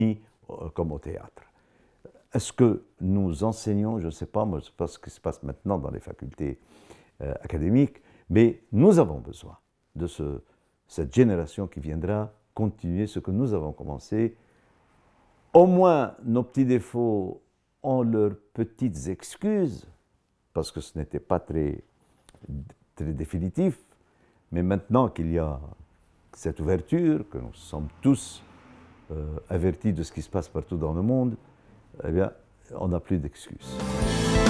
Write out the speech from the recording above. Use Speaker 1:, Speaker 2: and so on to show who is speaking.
Speaker 1: comme au théâtre. Est-ce que nous enseignons, je ne sais pas, moi je ne sais pas ce qui se passe maintenant dans les facultés académiques, mais nous avons besoin de cette génération qui viendra continuer ce que nous avons commencé. Au moins, nos petits défauts ont leurs petites excuses, parce que ce n'était pas très définitif, mais maintenant qu'il y a cette ouverture, que nous sommes tous avertis de ce qui se passe partout dans le monde, eh bien, on n'a plus d'excuses.